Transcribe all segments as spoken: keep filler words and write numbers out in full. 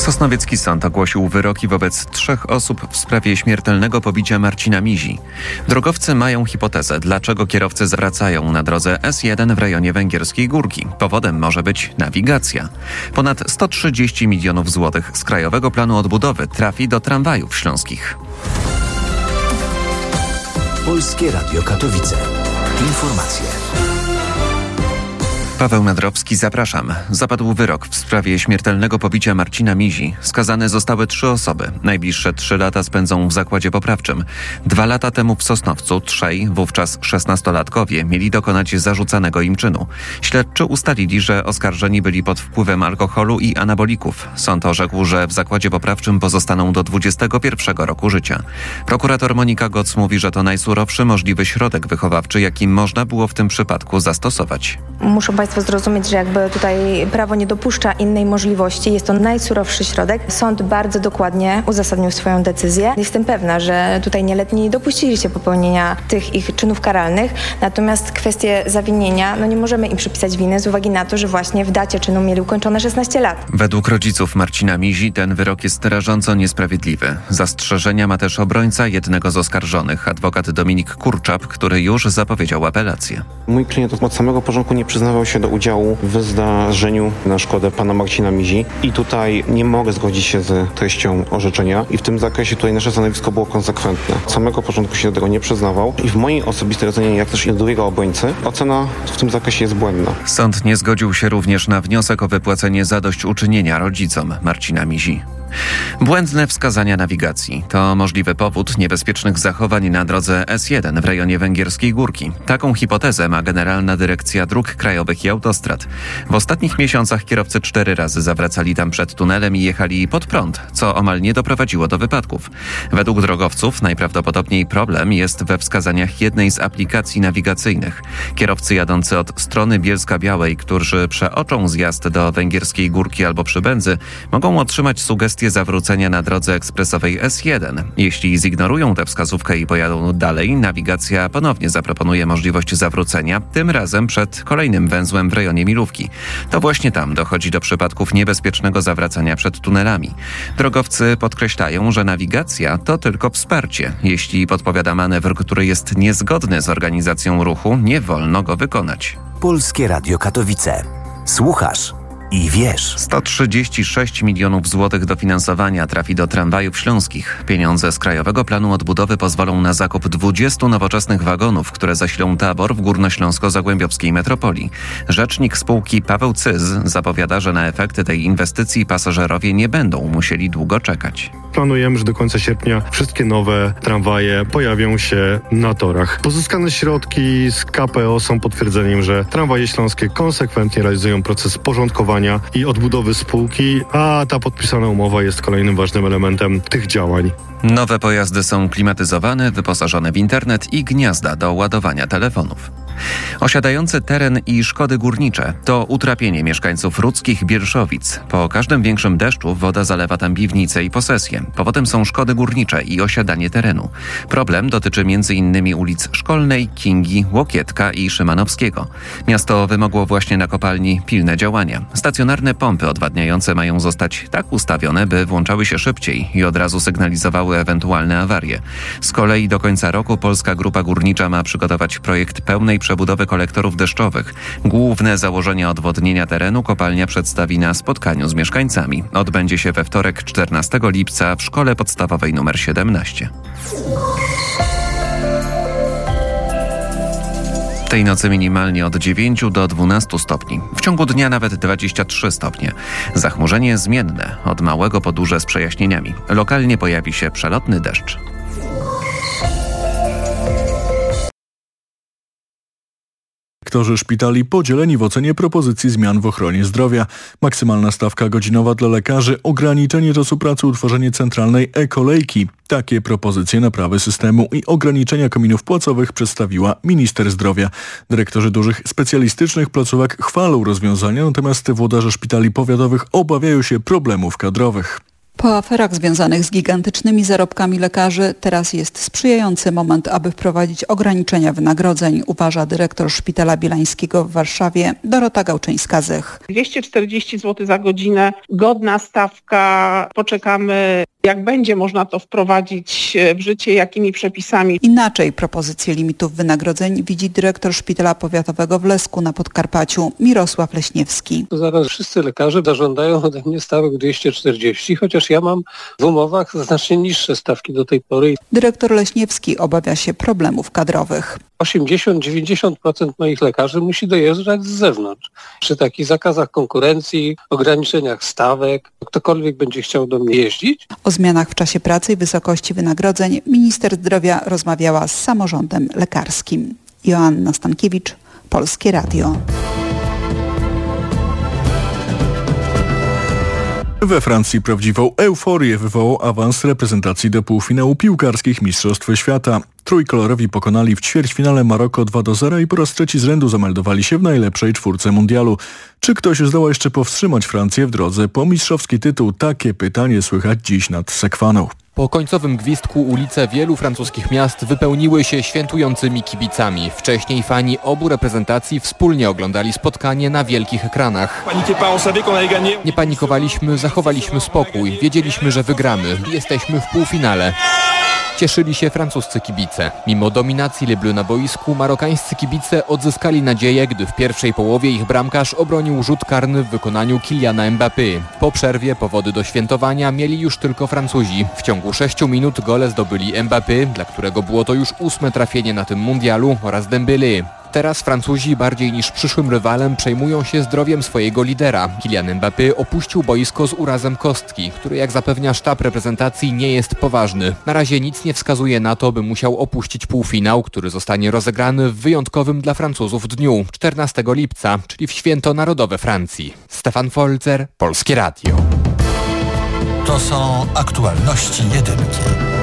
Sosnowiecki Sąd ogłosił wyroki wobec trzech osób w sprawie śmiertelnego pobicia Marcina Mizi. Drogowcy mają hipotezę, dlaczego kierowcy zwracają na drodze S jeden w rejonie Węgierskiej Górki. Powodem może być nawigacja. Ponad sto trzydzieści milionów złotych z Krajowego Planu Odbudowy trafi do tramwajów śląskich. Polskie Radio Katowice. Informacje. Paweł Nadrowski, zapraszam. Zapadł wyrok w sprawie śmiertelnego pobicia Marcina Mizi. Skazane zostały trzy osoby. Najbliższe trzy lata spędzą w zakładzie poprawczym. Dwa lata temu w Sosnowcu trzej, wówczas szesnastolatkowie, mieli dokonać zarzucanego im czynu. Śledczy ustalili, że oskarżeni byli pod wpływem alkoholu i anabolików. Sąd orzekł, że w zakładzie poprawczym pozostaną do dwudziestego pierwszego roku życia. Prokurator Monika Goc mówi, że to najsurowszy możliwy środek wychowawczy, jaki można było w tym przypadku zastosować. Muszą Państwo zrozumieć, że jakby tutaj prawo nie dopuszcza innej możliwości. Jest to najsurowszy środek. Sąd bardzo dokładnie uzasadnił swoją decyzję. Jestem pewna, że tutaj nieletni dopuścili się popełnienia tych ich czynów karalnych. Natomiast kwestie zawinienia, no nie możemy im przypisać winy z uwagi na to, że właśnie w dacie czynu mieli ukończone szesnaście lat. Według rodziców Marcina Mizi ten wyrok jest rażąco niesprawiedliwy. Zastrzeżenia ma też obrońca jednego z oskarżonych, adwokat Dominik Kurczap, który już zapowiedział apelację. Mój klient od samego początku nie przyznawał się do udziału w zdarzeniu na szkodę pana Marcina Mizi i tutaj nie mogę zgodzić się z treścią orzeczenia i w tym zakresie tutaj nasze stanowisko było konsekwentne. Od samego początku się do tego nie przyznawał i w mojej osobistej ocenie, jak też i drugiego obrońcy, ocena w tym zakresie jest błędna. Sąd nie zgodził się również na wniosek o wypłacenie zadośćuczynienia rodzicom Marcina Mizi. Błędne wskazania nawigacji to możliwy powód niebezpiecznych zachowań na drodze S jeden w rejonie Węgierskiej Górki. Taką hipotezę ma Generalna Dyrekcja Dróg Krajowych i Autostrad. W ostatnich miesiącach kierowcy cztery razy zawracali tam przed tunelem i jechali pod prąd, co omal nie doprowadziło do wypadków. Według drogowców najprawdopodobniej problem jest we wskazaniach jednej z aplikacji nawigacyjnych. Kierowcy jadący od strony Bielska-Białej, którzy przeoczą zjazd do Węgierskiej Górki albo Przybędzy, mogą otrzymać sugestię zawrócenia na drodze ekspresowej S jeden. Jeśli zignorują tę wskazówkę i pojadą dalej, nawigacja ponownie zaproponuje możliwość zawrócenia, tym razem przed kolejnym węzłem w rejonie Milówki. To właśnie tam dochodzi do przypadków niebezpiecznego zawracania przed tunelami. Drogowcy podkreślają, że nawigacja to tylko wsparcie. Jeśli podpowiada manewr, który jest niezgodny z organizacją ruchu, nie wolno go wykonać. Polskie Radio Katowice. Słuchasz i wiesz. sto trzydzieści sześć milionów złotych dofinansowania trafi do tramwajów śląskich. Pieniądze z Krajowego Planu Odbudowy pozwolą na zakup dwudziestu nowoczesnych wagonów, które zasilą tabor w górnośląsko-zagłębiowskiej metropolii. Rzecznik spółki Paweł Cyz zapowiada, że na efekty tej inwestycji pasażerowie nie będą musieli długo czekać. Planujemy, że do końca sierpnia wszystkie nowe tramwaje pojawią się na torach. Pozyskane środki z K P O są potwierdzeniem, że tramwaje śląskie konsekwentnie realizują proces porządkowania i odbudowy spółki, a ta podpisana umowa jest kolejnym ważnym elementem tych działań. Nowe pojazdy są klimatyzowane, wyposażone w internet i gniazda do ładowania telefonów. Osiadający teren i szkody górnicze to utrapienie mieszkańców Rudzkich Bielszowic. Po każdym większym deszczu woda zalewa tam piwnice i posesje. Powodem są szkody górnicze i osiadanie terenu. Problem dotyczy m.in. ulic Szkolnej, Kingi, Łokietka i Szymanowskiego. Miasto wymogło właśnie na kopalni pilne działania. Stacjonarne pompy odwadniające mają zostać tak ustawione, by włączały się szybciej i od razu sygnalizowały ewentualne awarie. Z kolei do końca roku Polska Grupa Górnicza ma przygotować projekt pełnej przebudowy kolektorów deszczowych. Główne założenia odwodnienia terenu kopalnia przedstawi na spotkaniu z mieszkańcami. Odbędzie się we wtorek czternastego lipca w szkole podstawowej nr siedemnaście. Tej nocy minimalnie od dziewięciu do dwunastu stopni. W ciągu dnia nawet dwadzieścia trzy stopnie. Zachmurzenie zmienne, od małego po duże z przejaśnieniami. Lokalnie pojawi się przelotny deszcz. Dyrektorzy szpitali podzieleni w ocenie propozycji zmian w ochronie zdrowia. Maksymalna stawka godzinowa dla lekarzy, ograniczenie czasu pracy, utworzenie centralnej e-kolejki. Takie propozycje naprawy systemu i ograniczenia kominów płacowych przedstawiła minister zdrowia. Dyrektorzy dużych specjalistycznych placówek chwalą rozwiązania, natomiast włodarze szpitali powiatowych obawiają się problemów kadrowych. Po aferach związanych z gigantycznymi zarobkami lekarzy teraz jest sprzyjający moment, aby wprowadzić ograniczenia wynagrodzeń, uważa dyrektor Szpitala Bielańskiego w Warszawie Dorota Gałczyńska-Zych. dwieście czterdzieści złotych za godzinę, godna stawka, poczekamy jak będzie można to wprowadzić w życie, jakimi przepisami. Inaczej propozycję limitów wynagrodzeń widzi dyrektor Szpitala Powiatowego w Lesku na Podkarpaciu Mirosław Leśniewski. To zaraz wszyscy lekarze zażądają ode mnie stawek dwieście czterdzieści, chociaż ja mam w umowach znacznie niższe stawki do tej pory. Dyrektor Leśniewski obawia się problemów kadrowych. osiemdziesiąt do dziewięćdziesięciu procent moich lekarzy musi dojeżdżać z zewnątrz. Przy takich zakazach konkurencji, ograniczeniach stawek, ktokolwiek będzie chciał do mnie jeździć. O zmianach w czasie pracy i wysokości wynagrodzeń minister zdrowia rozmawiała z samorządem lekarskim. Joanna Stankiewicz, Polskie Radio. We Francji prawdziwą euforię wywołał awans reprezentacji do półfinału piłkarskich Mistrzostw Świata. Trójkolorowi pokonali w ćwierćfinale Maroko dwa do zera i po raz trzeci z rzędu zameldowali się w najlepszej czwórce mundialu. Czy ktoś zdoła jeszcze powstrzymać Francję w drodze po mistrzowski tytuł? Takie pytanie słychać dziś nad Sekwaną. Po końcowym gwizdku ulice wielu francuskich miast wypełniły się świętującymi kibicami. Wcześniej fani obu reprezentacji wspólnie oglądali spotkanie na wielkich ekranach. Nie panikowaliśmy, zachowaliśmy spokój. Wiedzieliśmy, że wygramy. Jesteśmy w półfinale. Cieszyli się francuscy kibice. Mimo dominacji Les Bleus na boisku, marokańscy kibice odzyskali nadzieję, gdy w pierwszej połowie ich bramkarz obronił rzut karny w wykonaniu Kyliana Mbappé. Po przerwie powody do świętowania mieli już tylko Francuzi. W ciągu sześciu minut gole zdobyli Mbappé, dla którego było to już ósme trafienie na tym mundialu, oraz Dembélé. Teraz Francuzi bardziej niż przyszłym rywalem przejmują się zdrowiem swojego lidera. Kylian Mbappé opuścił boisko z urazem kostki, który jak zapewnia sztab reprezentacji nie jest poważny. Na razie nic nie wskazuje na to, by musiał opuścić półfinał, który zostanie rozegrany w wyjątkowym dla Francuzów dniu, czternastego lipca, czyli w święto narodowe Francji. Stefan Folzer, Polskie Radio. To są aktualności jedynki.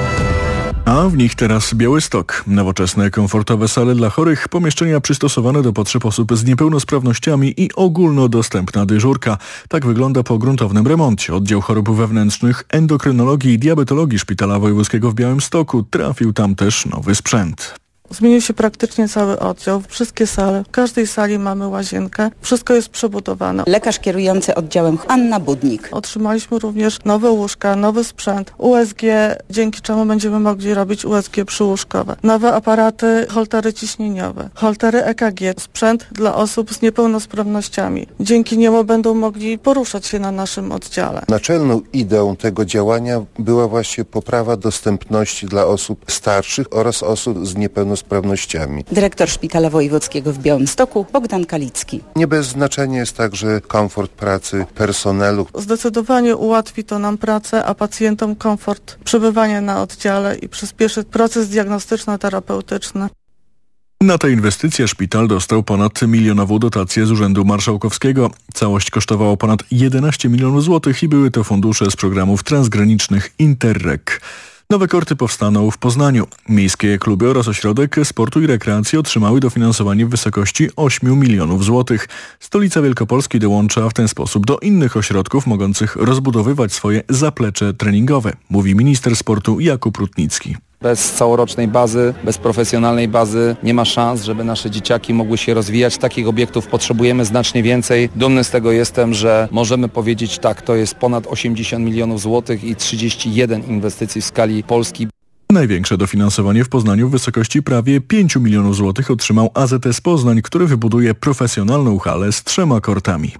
A w nich teraz Białystok. Nowoczesne, komfortowe sale dla chorych, pomieszczenia przystosowane do potrzeb osób z niepełnosprawnościami i ogólnodostępna dyżurka. Tak wygląda po gruntownym remoncie. Oddział chorób wewnętrznych, endokrynologii i diabetologii Szpitala Wojewódzkiego w Białymstoku. Trafił tam też nowy sprzęt. Zmienił się praktycznie cały oddział, wszystkie sale. W każdej sali mamy łazienkę. Wszystko jest przebudowane. Lekarz kierujący oddziałem Anna Budnik. Otrzymaliśmy również nowe łóżka, nowy sprzęt, U S G, dzięki czemu będziemy mogli robić U S G przyłóżkowe. Nowe aparaty, holtery ciśnieniowe, holtery E K G, sprzęt dla osób z niepełnosprawnościami. Dzięki niemu będą mogli poruszać się na naszym oddziale. Naczelną ideą tego działania była właśnie poprawa dostępności dla osób starszych oraz osób z niepełnosprawnościami. Sprawnościami. Dyrektor Szpitala Wojewódzkiego w Białymstoku Bogdan Kalicki. Nie bez znaczenia jest także komfort pracy personelu. Zdecydowanie ułatwi to nam pracę, a pacjentom komfort przebywania na oddziale i przyspieszy proces diagnostyczno-terapeutyczny. Na tę inwestycję szpital dostał ponad milionową dotację z Urzędu Marszałkowskiego. Całość kosztowała ponad jedenaście milionów złotych i były to fundusze z programów transgranicznych Interreg. Nowe korty powstaną w Poznaniu. Miejskie kluby oraz ośrodek sportu i rekreacji otrzymały dofinansowanie w wysokości ośmiu milionów złotych. Stolica Wielkopolski dołącza w ten sposób do innych ośrodków mogących rozbudowywać swoje zaplecze treningowe, mówi minister sportu Jakub Rutnicki. Bez całorocznej bazy, bez profesjonalnej bazy nie ma szans, żeby nasze dzieciaki mogły się rozwijać. Takich obiektów potrzebujemy znacznie więcej. Dumny z tego jestem, że możemy powiedzieć tak, to jest ponad osiemdziesiąt milionów złotych i trzydzieści jeden inwestycji w skali Polski. Największe dofinansowanie w Poznaniu w wysokości prawie pięciu milionów złotych otrzymał A Z S Poznań, który wybuduje profesjonalną halę z trzema kortami.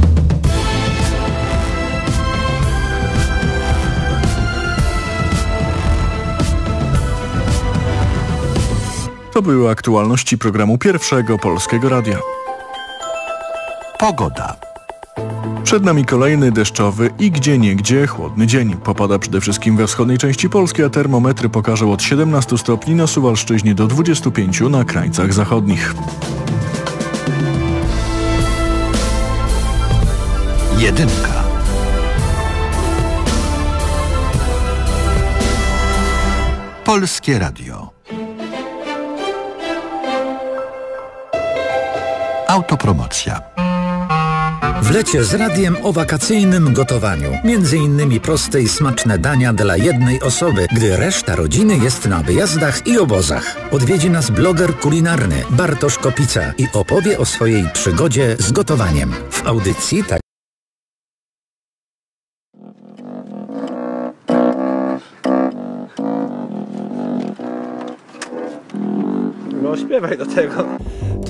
To były aktualności programu Pierwszego Polskiego Radia. Pogoda. Przed nami kolejny deszczowy i gdzieniegdzie chłodny dzień. Popada przede wszystkim we wschodniej części Polski, a termometry pokażą od siedemnastu stopni na Suwalszczyźnie do dwudziestu pięciu na krańcach zachodnich. Jedynka. Polskie Radio. Autopromocja. W lecie z radiem o wakacyjnym gotowaniu. Między innymi proste i smaczne dania dla jednej osoby, gdy reszta rodziny jest na wyjazdach i obozach. Odwiedzi nas bloger kulinarny Bartosz Kopica i opowie o swojej przygodzie z gotowaniem. W audycji tak. No śpiewaj do tego.